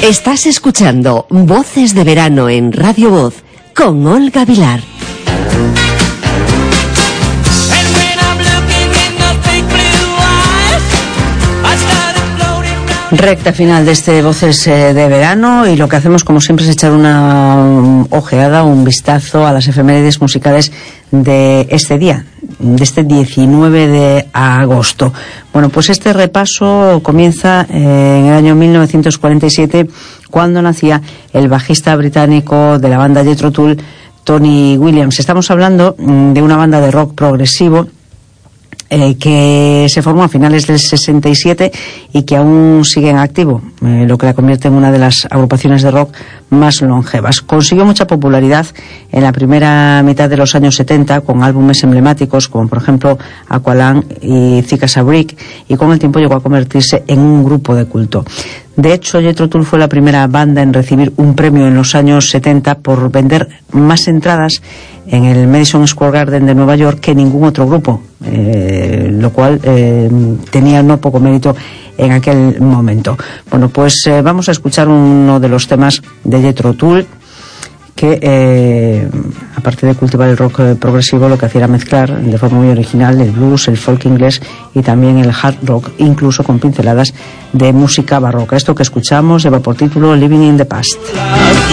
Estás escuchando Voces de Verano en Radio Voz con Olga Vilar. Recta final de este Voces de Verano, y lo que hacemos como siempre es echar una ojeada, un vistazo a las efemérides musicales de este día, de este 19 de agosto. Bueno, pues este repaso comienza en el año 1947, cuando nacía el bajista británico de la banda Jethro Tull, Tony Williams. Estamos hablando de una banda de rock progresivo que se formó a finales del 67 y que aún sigue en activo, lo que la convierte en una de las agrupaciones de rock más longevas. Consiguió mucha popularidad en la primera mitad de los años 70 con álbumes emblemáticos como por ejemplo Aqualung y Thick as a Brick, y con el tiempo llegó a convertirse en un grupo de culto. De hecho, Jethro Tull fue la primera banda en recibir un premio en los años 70 por vender más entradas en el Madison Square Garden de Nueva York que ningún otro grupo, lo cual tenía no poco mérito en aquel momento. Bueno, pues vamos a escuchar uno de los temas de Jethro Tull, que aparte de cultivar el rock progresivo, lo que hacía era mezclar de forma muy original el blues, el folk inglés y también el hard rock, incluso con pinceladas de música barroca. Esto que escuchamos lleva por título Living in the Past.